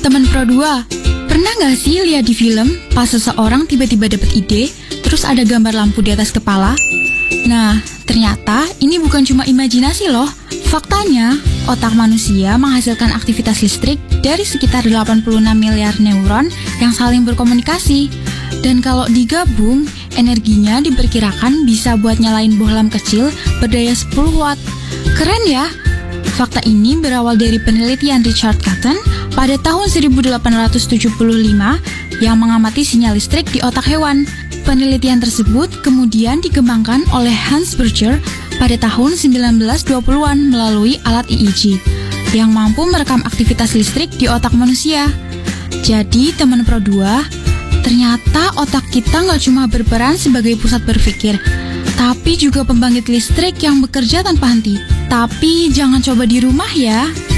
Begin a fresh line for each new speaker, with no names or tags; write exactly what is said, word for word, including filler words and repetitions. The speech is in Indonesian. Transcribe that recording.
Temen Pro dua, pernah gak sih lihat di film pas seseorang tiba-tiba dapat ide, terus ada gambar lampu di atas kepala? Nah, ternyata ini bukan cuma imajinasi loh. Faktanya, otak manusia menghasilkan aktivitas listrik dari sekitar delapan puluh enam miliar neuron yang saling berkomunikasi. Dan kalau digabung, energinya diperkirakan bisa buat nyalain bohlam kecil berdaya sepuluh watt. Keren ya? Fakta ini berawal dari penelitian Richard Catton pada tahun seribu delapan ratus tujuh puluh lima yang mengamati sinyal listrik di otak hewan. Penelitian tersebut kemudian dikembangkan oleh Hans Berger pada tahun sembilan belas dua puluhan melalui alat E E G yang mampu merekam aktivitas listrik di otak manusia. Jadi teman Pro dua, ternyata otak kita nggak cuma berperan sebagai pusat berpikir, tapi juga pembangkit listrik yang bekerja tanpa henti. Tapi jangan coba di rumah ya.